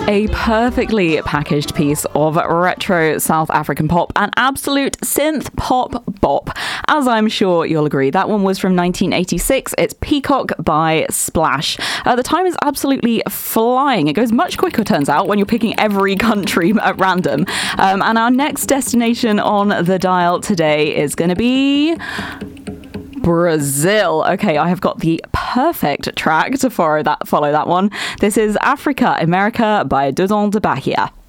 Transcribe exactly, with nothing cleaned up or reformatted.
A perfectly packaged piece of retro South African pop and absolute synth pop bop. As I'm sure you'll agree, that one was from nineteen eighty-six. It's Peacock by Splash. Uh, the time is absolutely flying. It goes much quicker, turns out, when you're picking every country at random. Um, and our next destination on the dial today is going to be Brazil. Okay, I have got the perfect track to follow that follow that one. This is Africa America by Dodon de Bahia.